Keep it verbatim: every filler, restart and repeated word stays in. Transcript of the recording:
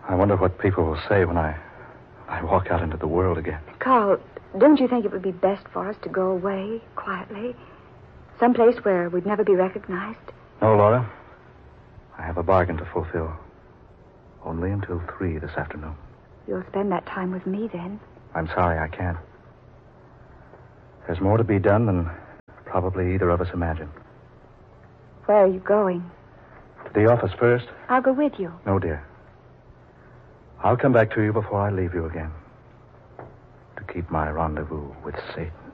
I wonder what people will say when I, I walk out into the world again. Carl, don't you think it would be best for us to go away quietly? Someplace where we'd never be recognized? No, Laura. I have a bargain to fulfill. Only until three this afternoon. You'll spend that time with me then? I'm sorry, I can't. There's more to be done than probably either of us imagined. Where are you going? To the office first? I'll go with you. No, dear. I'll come back to you before I leave you again. To keep my rendezvous with Satan.